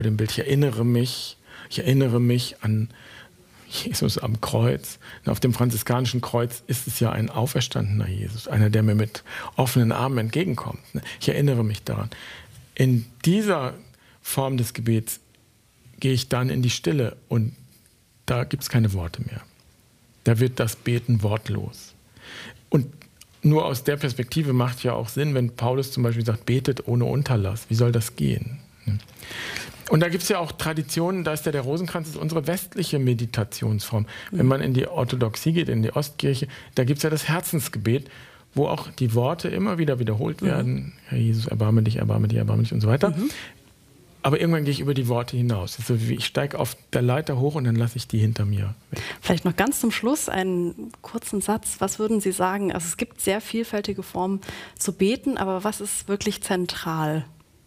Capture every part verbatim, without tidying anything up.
dem Bild, ich erinnere mich, ich erinnere mich an Jesus am Kreuz. Auf dem franziskanischen Kreuz ist es ja ein auferstandener Jesus, einer, der mir mit offenen Armen entgegenkommt. Ich erinnere mich daran. In dieser Form des Gebets gehe ich dann in die Stille und da gibt es keine Worte mehr. Da wird das Beten wortlos. Und nur aus der Perspektive macht ja auch Sinn, wenn Paulus zum Beispiel sagt, betet ohne Unterlass. Wie soll das gehen? Und da gibt es ja auch Traditionen, da ist ja der Rosenkranz ist unsere westliche Meditationsform. Wenn man in die Orthodoxie geht, in die Ostkirche, da gibt es ja das Herzensgebet, wo auch die Worte immer wieder wiederholt werden. Mhm. Herr Jesus, erbarme dich, erbarme dich, erbarme dich und so weiter. Mhm. Aber irgendwann gehe ich über die Worte hinaus. Also ich steige auf der Leiter hoch und dann lasse ich die hinter mir weg. Vielleicht noch ganz zum Schluss einen kurzen Satz. Was würden Sie sagen? Also es gibt sehr vielfältige Formen zu beten, aber was ist wirklich zentral?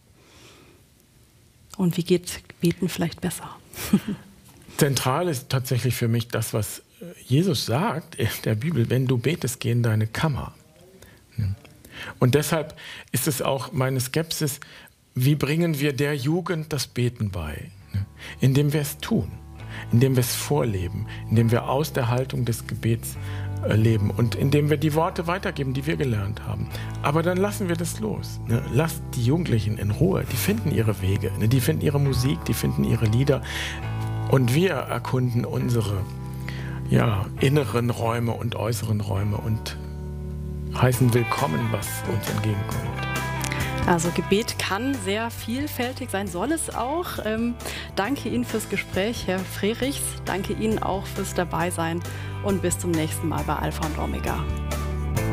Und wie geht Beten vielleicht besser? Zentral ist tatsächlich für mich das, was Jesus sagt in der Bibel. Wenn du betest, geh in deine Kammer. Und deshalb ist es auch meine Skepsis, wie bringen wir der Jugend das Beten bei? Indem wir es tun, indem wir es vorleben, indem wir aus der Haltung des Gebets leben und indem wir die Worte weitergeben, die wir gelernt haben. Aber dann lassen wir das los. Lasst die Jugendlichen in Ruhe, die finden ihre Wege, die finden ihre Musik, die finden ihre Lieder und wir erkunden unsere ja, inneren Räume und äußeren Räume und heißen willkommen, was uns entgegenkommt. Also Gebet kann sehr vielfältig sein, soll es auch. Ähm, danke Ihnen fürs Gespräch, Herr Frerichs. Danke Ihnen auch fürs Dabeisein und bis zum nächsten Mal bei Alpha und Omega.